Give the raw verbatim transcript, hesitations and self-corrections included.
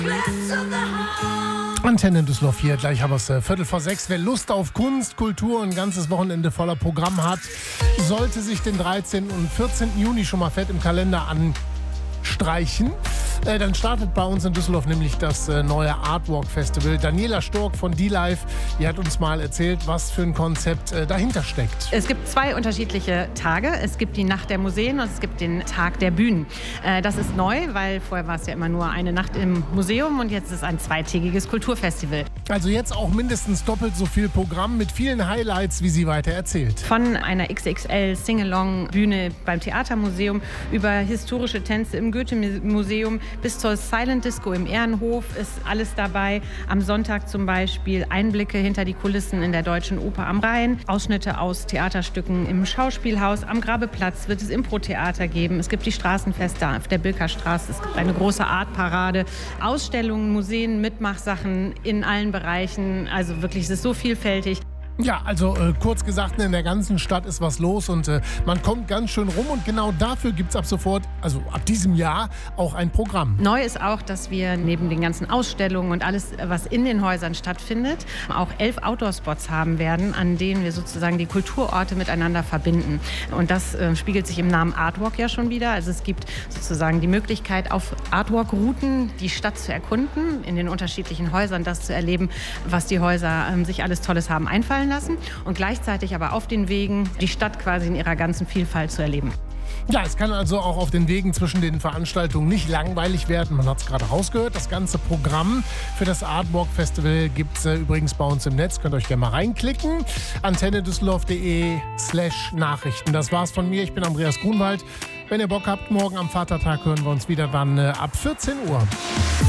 Antenne Düsseldorf hier, gleich haben wir es äh, Viertel vor sechs. Wer Lust auf Kunst, Kultur und ein ganzes Wochenende voller Programm hat, sollte sich den dreizehnten und vierzehnten Juni schon mal fett im Kalender anstreichen. Äh, dann startet bei uns in Düsseldorf nämlich das äh, neue Artwalk Festival. Daniela Stork von D-Live, die hat uns mal erzählt, was für ein Konzept äh, dahinter steckt. Es gibt zwei unterschiedliche Tage. Es gibt die Nacht der Museen und es gibt den Tag der Bühnen. Äh, das ist neu, weil vorher war es ja immer nur eine Nacht im Museum und jetzt ist es ein zweitägiges Kulturfestival. Also jetzt auch mindestens doppelt so viel Programm mit vielen Highlights, wie sie weiter erzählt. Von einer X X L Sing-Along-Bühne beim Theatermuseum über historische Tänze im Goethe-Museum bis zur Silent Disco im Ehrenhof ist alles dabei. Am Sonntag zum Beispiel Einblicke hinter die Kulissen in der Deutschen Oper am Rhein, Ausschnitte aus Theaterstücken im Schauspielhaus. Am Grabeplatz wird es Impro-Theater geben. Es gibt die Straßenfeste auf der Bilkerstraße. Es gibt eine große Artparade, Ausstellungen, Museen, Mitmachsachen in allen Bereichen. Also wirklich, es ist so vielfältig. Ja, also äh, kurz gesagt, in der ganzen Stadt ist was los und äh, man kommt ganz schön rum und genau dafür gibt es ab sofort, also ab diesem Jahr, auch ein Programm. Neu ist auch, dass wir neben den ganzen Ausstellungen und alles, was in den Häusern stattfindet, auch elf Outdoor-Spots haben werden, an denen wir sozusagen die Kulturorte miteinander verbinden. Und das äh, spiegelt sich im Namen Artwalk ja schon wieder. Also es gibt sozusagen die Möglichkeit, auf Artwalk-Routen die Stadt zu erkunden, in den unterschiedlichen Häusern das zu erleben, was die Häuser äh, sich alles Tolles haben einfallen lassen und gleichzeitig aber auf den Wegen die Stadt quasi in ihrer ganzen Vielfalt zu erleben. Ja, es kann also auch auf den Wegen zwischen den Veranstaltungen nicht langweilig werden. Man hat es gerade rausgehört. Das ganze Programm für das Artwalk Festival gibt es äh, übrigens bei uns im Netz. Könnt ihr euch gerne mal reinklicken. antennedüsseldorf.de slash Nachrichten. Das war's von mir. Ich bin Andreas Grunwald. Wenn ihr Bock habt, morgen am Vatertag hören wir uns wieder dann äh, ab vierzehn Uhr.